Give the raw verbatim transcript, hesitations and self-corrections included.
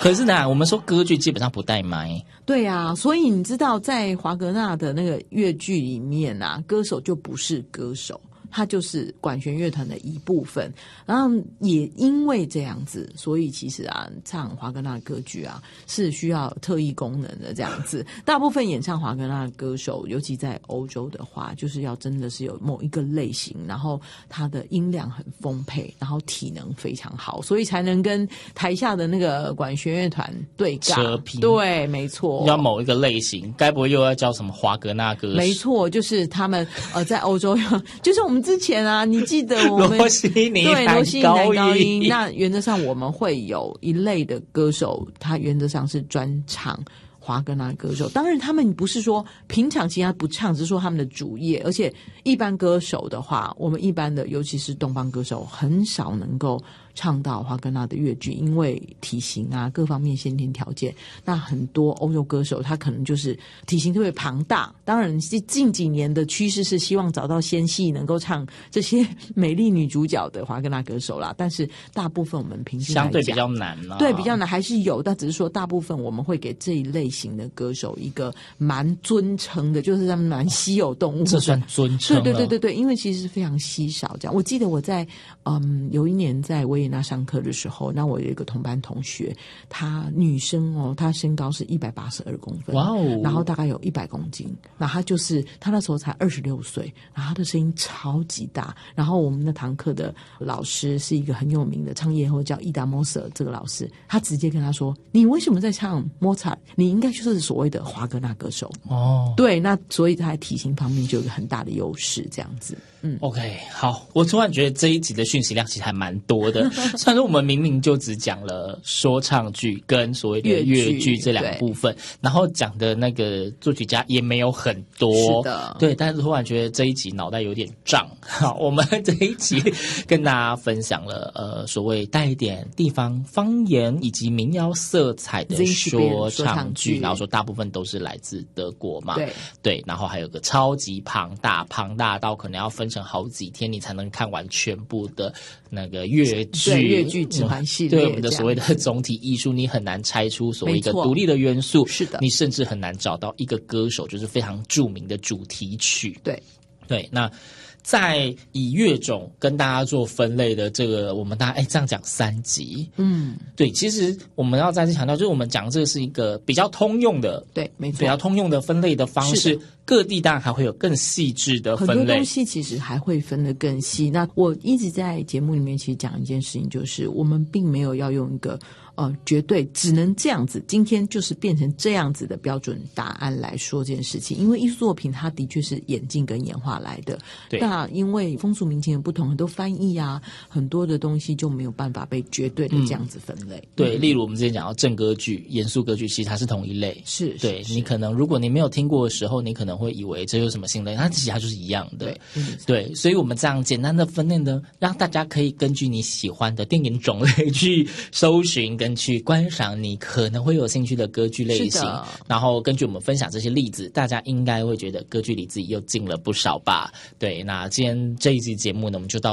可是呢，我们说歌剧基本上不带麦。 对啊，所以你知道在华格纳的那个乐剧里面啊，歌手就不是歌手，它就是管弦乐团的一部分。然后也因为这样子，所以其实啊，唱华格纳歌剧啊是需要特异功能的这样子。大部分演唱华格纳的歌手，尤其在欧洲的话，就是要真的是有某一个类型，然后他的音量很丰沛，然后体能非常好，所以才能跟台下的那个管弦乐团对尬。 扯平。 对，没错。 要某一个类型，该不会又要叫什么华格纳歌手？ 没错，就是他们呃在欧洲，就是我们之前啊，你记得我们罗西尼对罗西尼男男高音， 音，那原则上我们会有一类的歌手，他原则上是专唱华格纳歌手。当然他们不是说平常其他不唱，只是说他们的主业。而且一般歌手的话，我们一般的尤其是东方歌手很少能够唱到华格纳的乐剧，因为体型啊各方面先天条件，那很多欧洲歌手他可能就是体型特别庞大。当然近几年的趋势是希望找到纤细能够唱这些美丽女主角的华格纳歌手啦，但是大部分我们平均来讲相对比较难啊。 对，比较难还是有，但只是说大部分我们会给这一类型的歌手一个蛮尊称的，就是他们蛮稀有动物的。 这算尊称了。 对对对对对，因为其实非常稀少这样。我记得我在嗯有一年在维也纳上课的时候，那我有一个同班同学，她女生哦，她身高是一百八十二公分， 哇哦， 然后大概有一百公斤，那她就是她那时候才二十六岁，然后她的声音超级大，然后我们那堂课的老师是一个很有名的唱夜后叫伊达莫瑟这个老师，他直接跟她说：“你为什么在唱莫扎特？你应该就是所谓的华格纳歌手。”哦，对，那所以他在体型方面就有一个很大的优势，这样子。嗯 ，OK， 好，我突然觉得这一集的讯息量其实还蛮多的。虽然说我们明明就只讲了说唱剧跟所谓的乐剧这两部分，然后讲的那个作曲家也没有很多， 是的， 对，但是突然觉得这一集脑袋有点胀。好，我们这一集跟大家分享了呃所谓带一点地方方言以及民谣色彩的说唱剧，然后说大部分都是来自德国嘛， 对对，然后还有个超级庞大，庞大到可能要分成好几天你才能看完全部的那个乐剧， 对乐剧指环系列， 对我们的所谓的总体艺术，你很难拆出所谓一个独立的元素， 是的， 你甚至很难找到一个歌手就是非常著名的主题曲， 对对，那。在以乐种跟大家做分类的这个，我们大家哎这样讲三集， 嗯， 对，其实我们要再次强调，就是我们讲这个是一个比较通用的， 对，没错， 比较通用的分类的方式。各地当然还会有更细致的分类， 很多东西其实还会分得更细。那我一直在节目里面其实讲一件事情，就是我们并没有要用一个呃绝对只能这样子，今天就是变成这样子的标准答案来说这件事情。因为艺术作品它的确是演进跟演化来的， 对， 那因为风俗民情的不同，很多翻译啊，很多的东西就没有办法被绝对的这样子分类。嗯、 对，例如我们之前讲到正歌剧、严肃歌剧，其实它是同一类， 是， 对是你可能如果你没有听过的时候，你可能会以为这有什么新类，它其实它就是一样的。 对， 对，所以我们这样简单的分类呢，让大家可以根据你喜欢的电影种类去搜寻跟去观赏你可能会有兴趣的歌剧类型，然后根据我们分享这些例子，大家应该会觉得歌剧离自己又近了不少吧。对，那今天这一集节目呢，我们就到